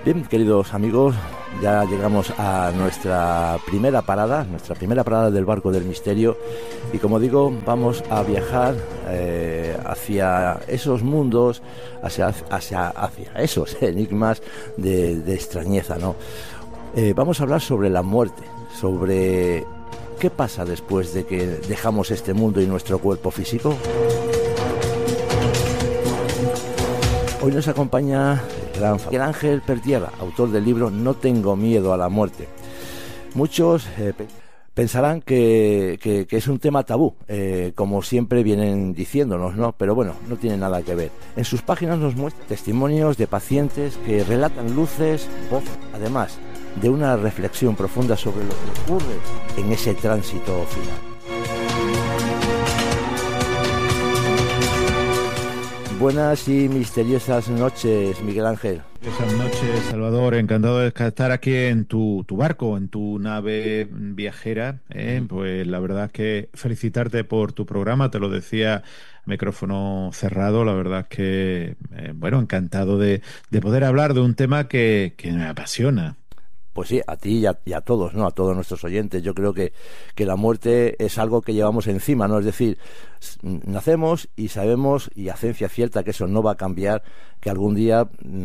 Bien, queridos amigos, ya llegamos a nuestra primera parada del barco del misterio, y como digo, vamos a viajar hacia esos mundos, hacia esos enigmas de extrañeza, ¿no? Vamos a hablar sobre la muerte, sobre qué pasa después de que dejamos este mundo y nuestro cuerpo físico. Hoy nos acompaña el gran Miguel Ángel Pertierra, autor del libro No tengo miedo a la muerte. Muchos pensarán que es un tema tabú, como siempre vienen diciéndonos, ¿no? Pero bueno, no tiene nada que ver. En sus páginas nos muestra testimonios de pacientes que relatan luces, voces, además de una reflexión profunda sobre lo que ocurre en ese tránsito final. Buenas y misteriosas noches, Miguel Ángel. Buenas noches, Salvador. Encantado de estar aquí en tu barco, en tu nave viajera. Pues la verdad es que felicitarte por tu programa. Te lo decía, micrófono cerrado. La verdad es que, encantado de poder hablar de un tema que me apasiona. Pues sí, a ti y a todos, ¿no? A todos nuestros oyentes. Yo creo que la muerte es algo que llevamos encima, ¿no? Es decir, nacemos y sabemos, y a ciencia cierta, que eso no va a cambiar, que algún día,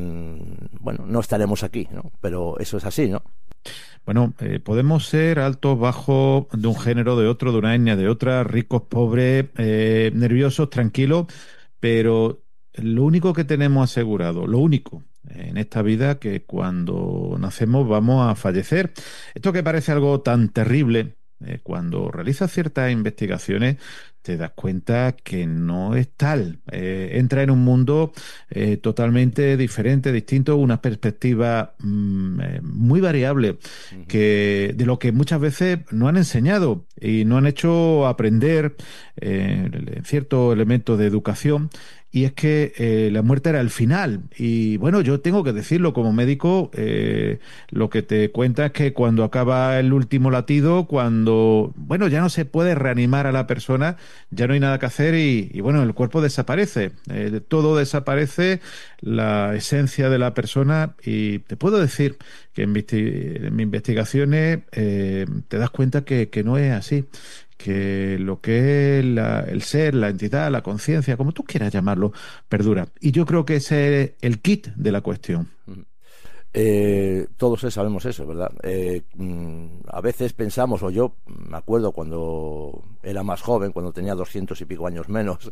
no estaremos aquí, ¿no? Pero eso es así, ¿no? Bueno, podemos ser altos, bajos, de un género, de otro, de una etnia, de otra, ricos, pobres, nerviosos, tranquilos, pero lo único que tenemos asegurado, lo único en esta vida, que cuando nacemos vamos a fallecer. Esto que parece algo tan terrible, cuando realizas ciertas investigaciones te das cuenta que no es tal. Entra en un mundo totalmente diferente, distinto, una perspectiva muy variable, que de lo que muchas veces no han enseñado y no han hecho aprender en ciertos elementos de educación. Y es que la muerte era el final. Y bueno, yo tengo que decirlo como médico, lo que te cuenta es que cuando acaba el último latido, cuando, ya no se puede reanimar a la persona, ya no hay nada que hacer y el cuerpo desaparece. Todo desaparece, la esencia de la persona. Y te puedo decir que en mis investigaciones te das cuenta que no es así, que lo que es el ser, la entidad, la conciencia, como tú quieras llamarlo, perdura. Y yo creo que ese es el kit de la cuestión. Todos sabemos eso, ¿verdad? A veces pensamos, o yo me acuerdo cuando era más joven, cuando tenía 200 y pico años menos,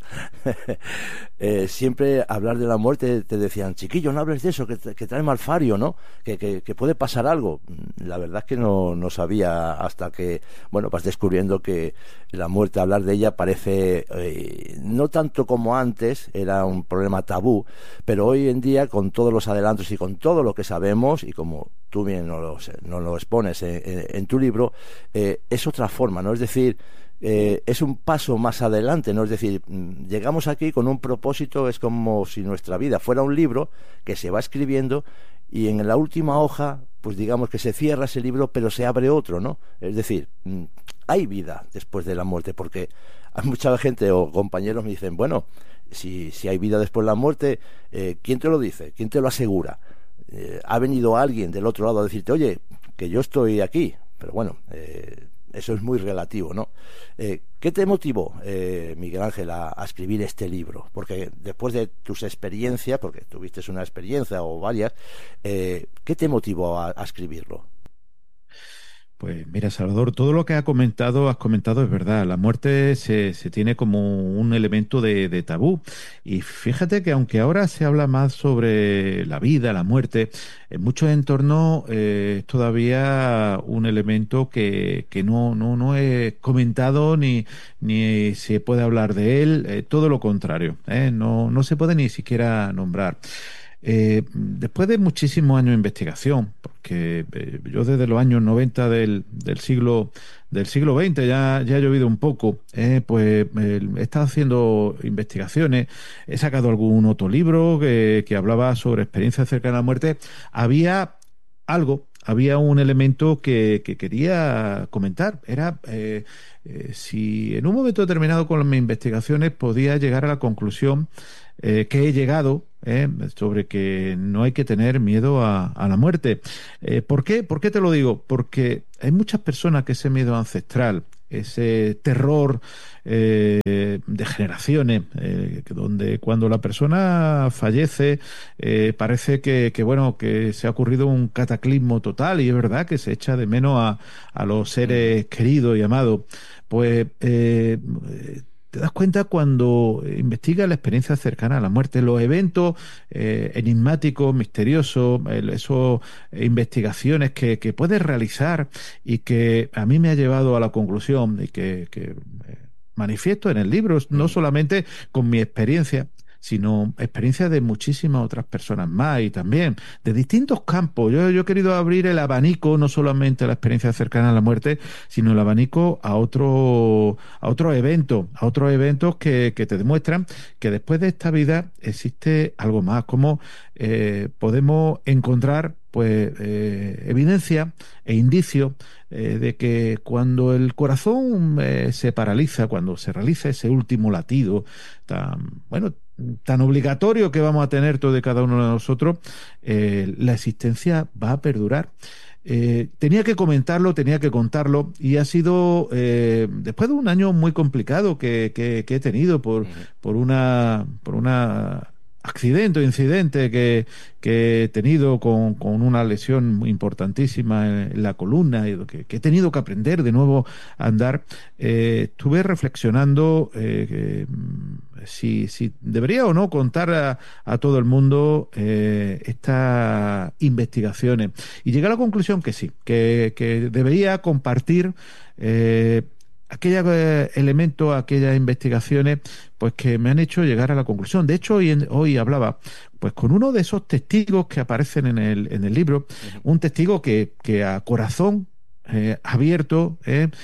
siempre hablar de la muerte te decían, chiquillo, no hables de eso, que trae malfario, ¿no? Que puede pasar algo. La verdad es que no sabía, hasta que, vas descubriendo que la muerte, hablar de ella parece, no tanto como antes, era un problema tabú, pero hoy en día, con todos los adelantos y con todo lo que sabemos, y como tú bien nos lo expones en tu libro, es otra forma, ¿no? Es decir, es un paso más adelante, ¿no? Es decir, llegamos aquí con un propósito. Es como si nuestra vida fuera un libro que se va escribiendo y en la última hoja, pues digamos que se cierra ese libro, pero se abre otro, ¿no? Es decir, hay vida después de la muerte, porque hay mucha gente o compañeros me dicen, si hay vida después de la muerte, ¿quién te lo dice? ¿Quién te lo asegura? Ha venido alguien del otro lado a decirte, oye, que yo estoy aquí, pero eso es muy relativo, ¿no? ¿Qué te motivó, Miguel Ángel, a escribir este libro? Porque después de tus experiencias, porque tuviste una experiencia o varias, ¿qué te motivó a escribirlo? Pues mira, Salvador, todo lo que has comentado es verdad. La muerte se tiene como un elemento de tabú. Y fíjate que aunque ahora se habla más sobre la vida, la muerte, en muchos entornos es todavía un elemento que no es comentado ni se puede hablar de él. Todo lo contrario, no se puede ni siquiera nombrar. Después de muchísimos años de investigación, porque yo desde los años 90 del siglo XX ya he llovido un poco, he estado haciendo investigaciones, he sacado algún otro libro que hablaba sobre experiencias cercanas a la muerte. Había un elemento que quería comentar. Era si en un momento determinado con mis investigaciones podía llegar a la conclusión que he llegado, sobre que no hay que tener miedo a la muerte. ¿Por qué? ¿Por qué te lo digo? Porque hay muchas personas que ese miedo ancestral, ese terror de generaciones, donde cuando la persona fallece parece bueno, que se ha ocurrido un cataclismo total, y es verdad que se echa de menos a los seres queridos y amados. Pues te das cuenta cuando investigas la experiencia cercana a la muerte, los eventos enigmáticos, misteriosos, esas investigaciones que puedes realizar, y que a mí me ha llevado a la conclusión, y que manifiesto en el libro, no solamente con mi experiencia, sino experiencias de muchísimas otras personas más, y también de distintos campos. Yo he querido abrir el abanico, no solamente a la experiencia cercana a la muerte, sino el abanico a otros eventos que te demuestran que después de esta vida existe algo más, como podemos encontrar evidencia e indicios de que cuando el corazón se paraliza, cuando se realiza ese último latido tan obligatorio que vamos a tener todos y cada uno de nosotros, la existencia va a perdurar. Tenía que comentarlo, tenía que contarlo, y ha sido después de un año muy complicado que he tenido por una accidente o incidente que he tenido con una lesión muy importantísima en la columna, y que he tenido que aprender de nuevo a andar. Estuve reflexionando si debería o no contar a todo el mundo estas investigaciones, y llegué a la conclusión que sí, que debería compartir aquellos elementos, aquellas investigaciones, pues que me han hecho llegar a la conclusión. De hecho, hoy hablaba pues con uno de esos testigos que aparecen en el libro, un testigo que a corazón abierto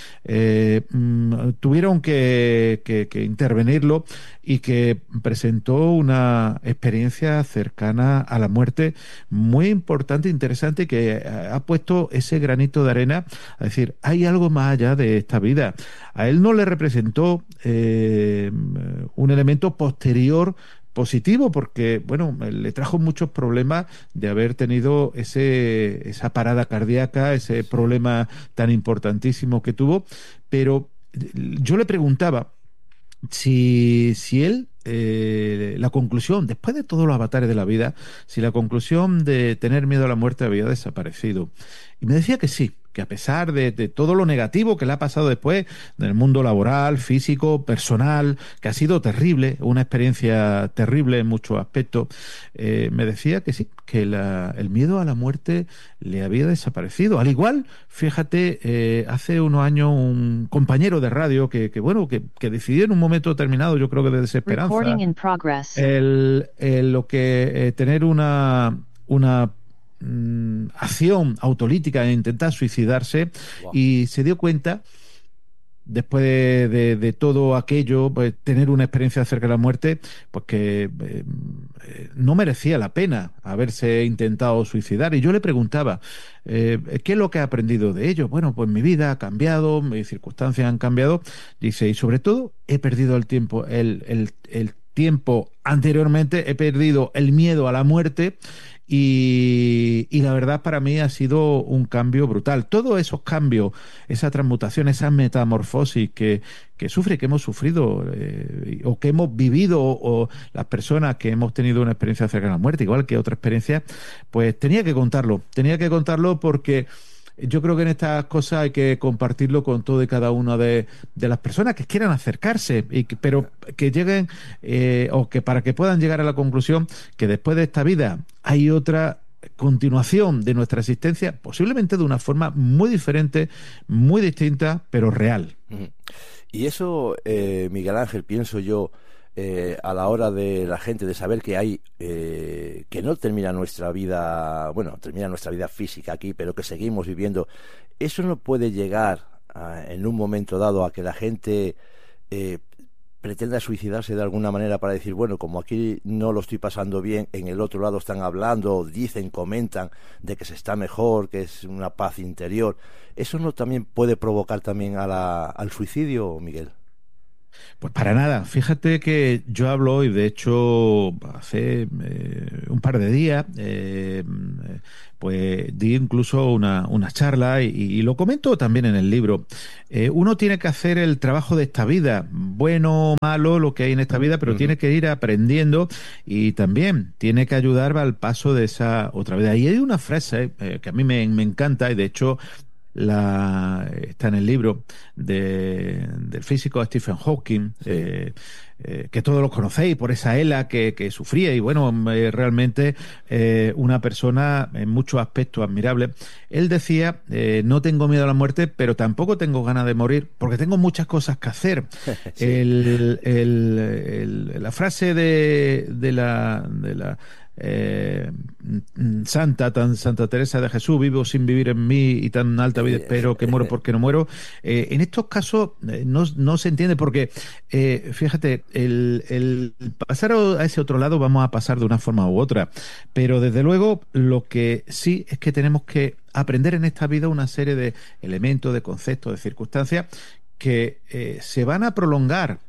tuvieron que intervenirlo, y que presentó una experiencia cercana a la muerte muy importante, interesante, que ha puesto ese granito de arena a decir, hay algo más allá de esta vida. A él no le representó un elemento posterior positivo, porque bueno, le trajo muchos problemas de haber tenido esa parada cardíaca, ese problema tan importantísimo que tuvo. Pero yo le preguntaba si él, la conclusión, después de todos los avatares de la vida, si la conclusión de tener miedo a la muerte había desaparecido. Y me decía que sí, que a pesar de todo lo negativo que le ha pasado después, en el mundo laboral, físico, personal, que ha sido terrible, una experiencia terrible en muchos aspectos, me decía que sí, que el miedo a la muerte le había desaparecido. Al igual, fíjate, hace unos años un compañero de radio que decidió en un momento determinado, yo creo que de desesperanza, tener una acción autolítica e intentar suicidarse. Wow. Y se dio cuenta, después de todo aquello, pues tener una experiencia cerca de la muerte, pues que no merecía la pena haberse intentado suicidar. Y yo le preguntaba, ¿qué es lo que ha aprendido de ello? Bueno, pues mi vida ha cambiado, mis circunstancias han cambiado. Dice, y sobre todo he perdido el tiempo, el tiempo anteriormente, he perdido el miedo a la muerte. Y la verdad, para mí ha sido un cambio brutal. Todos esos cambios, esa transmutación, esa metamorfosis que hemos sufrido o que hemos vivido, o las personas que hemos tenido una experiencia cercana a la muerte, igual que otra experiencia, pues tenía que contarlo porque yo creo que en estas cosas hay que compartirlo con todo y cada una de las personas que quieran acercarse, pero que lleguen o que para que puedan llegar a la conclusión que después de esta vida hay otra continuación de nuestra existencia, posiblemente de una forma muy diferente, muy distinta, pero real. Y eso, Miguel Ángel, pienso yo, a la hora de la gente de saber que hay que no termina nuestra vida, termina nuestra vida física aquí, pero que seguimos viviendo, eso no puede llegar en un momento dado a que la gente pretenda suicidarse de alguna manera para decir, bueno, como aquí no lo estoy pasando bien, en el otro lado están hablando, dicen, comentan de que se está mejor, que es una paz interior. ¿Eso no también puede provocar también al suicidio, Miguel? Pues para nada. Fíjate que yo hablo hoy, de hecho, hace un par de días, pues di incluso una charla y lo comento también en el libro. Uno tiene que hacer el trabajo de esta vida, bueno o malo lo que hay en esta vida, pero Ujú. tiene que ir aprendiendo y también tiene que ayudar al paso de esa otra vida. Y hay una frase que a mí me encanta y de hecho está en el libro del físico Stephen Hawking, Sí. que todos lo conocéis por esa ELA que sufría y bueno, realmente una persona en muchos aspectos admirable. Él decía, no tengo miedo a la muerte, pero tampoco tengo ganas de morir porque tengo muchas cosas que hacer. Sí. La frase de la eh, Santa Teresa de Jesús, vivo sin vivir en mí y tan alta vida Sí. espero que muero porque no muero. En estos casos no se entiende porque, fíjate, el pasar a ese otro lado vamos a pasar de una forma u otra, pero desde luego lo que sí es que tenemos que aprender en esta vida una serie de elementos, de conceptos, de circunstancias que se van a prolongar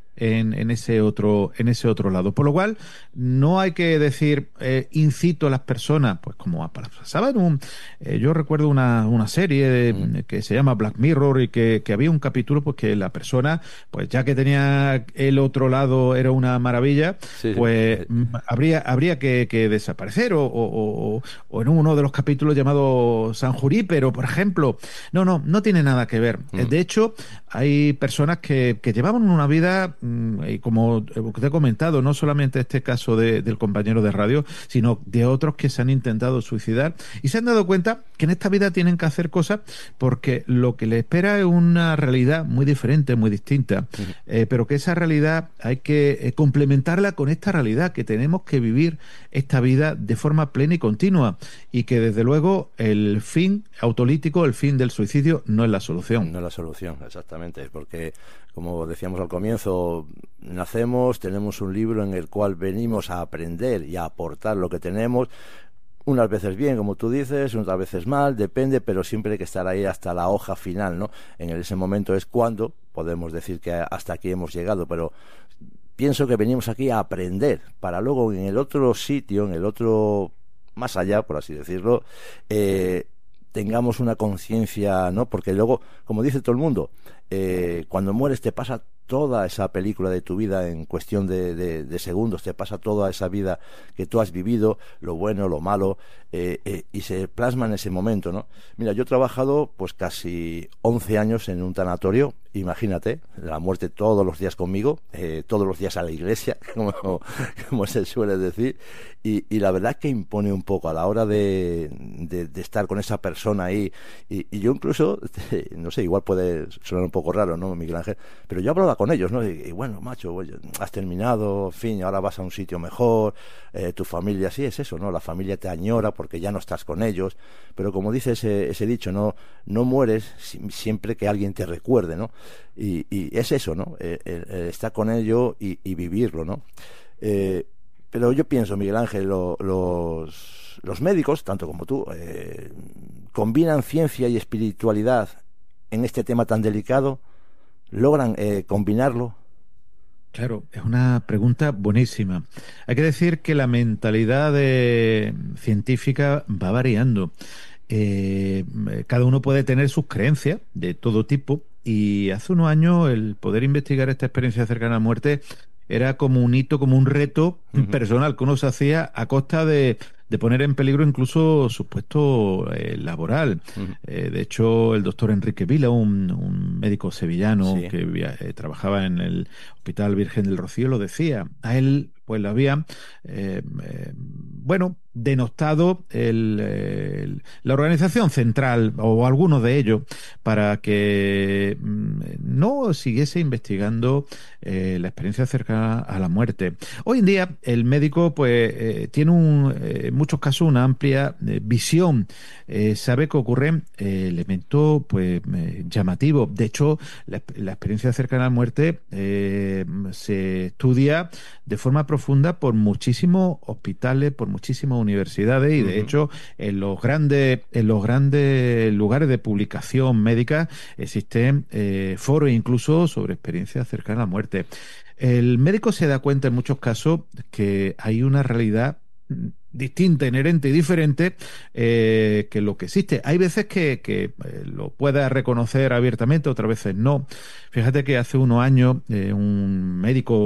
en ese otro lado. Por lo cual, no hay que decir incito a las personas, pues como pasaba yo recuerdo una serie Mm. que se llama Black Mirror y que había un capítulo pues que la persona, pues ya que tenía el otro lado era una maravilla, Sí, sí. pues habría que desaparecer o en uno de los capítulos llamado San Jurípero, por ejemplo. No tiene nada que ver. Mm. De hecho, hay personas que llevaban una vida, y como te he comentado, no solamente este caso del compañero de radio, sino de otros que se han intentado suicidar y se han dado cuenta que en esta vida tienen que hacer cosas porque lo que les espera es una realidad muy diferente, muy distinta, Ujú. pero que esa realidad hay que complementarla con esta realidad, que tenemos que vivir esta vida de forma plena y continua y que desde luego el fin autolítico, el fin del suicidio no es la solución. No es la solución, exactamente, porque como decíamos al comienzo, nacemos, tenemos un libro en el cual venimos a aprender y a aportar lo que tenemos, unas veces bien, como tú dices, otras veces mal, depende, pero siempre hay que estar ahí hasta la hoja final, ¿no? En ese momento es cuando podemos decir que hasta aquí hemos llegado, pero pienso que venimos aquí a aprender, para luego en el otro sitio, en el otro más allá, por así decirlo, eh, tengamos una conciencia, ¿no? Porque luego, como dice todo el mundo, cuando mueres te pasa toda esa película de tu vida en cuestión de segundos, te pasa toda esa vida que tú has vivido, lo bueno, lo malo, y se plasma en ese momento, ¿no? Mira, yo he trabajado pues casi 11 años en un tanatorio, imagínate, la muerte todos los días conmigo, todos los días a la iglesia, como se suele decir, y la verdad que impone un poco a la hora de estar con esa persona ahí, y yo incluso, no sé, igual puede sonar un poco raro, ¿no, Miguel Ángel? Pero yo hablaba con ellos, ¿no? Y bueno, macho, oye, has terminado, en fin, ahora vas a un sitio mejor, tu familia, sí, es eso, ¿no? La familia te añora porque ya no estás con ellos, pero como dice ese dicho, no mueres siempre que alguien te recuerde, ¿no? Y es eso, ¿no? El estar con ellos y vivirlo, ¿no? Eh, pero yo pienso, Miguel Ángel, los médicos, tanto como tú, combinan ciencia y espiritualidad en este tema tan delicado, logran combinarlo. Claro, es una pregunta buenísima. Hay que decir que la mentalidad científica va variando. Cada uno puede tener sus creencias de todo tipo y hace unos años el poder investigar esta experiencia cercana a la muerte era como un hito, como un reto Ujú. personal que uno se hacía a costa de poner en peligro incluso su puesto laboral. Ujú. De hecho, el doctor Enrique Vila, un médico sevillano Sí. que trabajaba en el Hospital Virgen del Rocío, lo decía. A él, pues, lo había, bueno, denostado la organización central o algunos de ellos para que no siguiese investigando la experiencia cercana a la muerte. Hoy en día el médico pues tiene en muchos casos una amplia visión, sabe que ocurren elementos pues llamativos. De hecho, la experiencia cercana a la muerte se estudia de forma profunda por muchísimos hospitales, por muchísimas universidades y de hecho en los grandes lugares de publicación médica existen foros incluso sobre experiencias cercanas a la muerte. El médico se da cuenta en muchos casos que hay una realidad distinta, inherente y diferente que lo que existe. Hay veces que lo pueda reconocer abiertamente, otras veces no. Fíjate que hace unos años un médico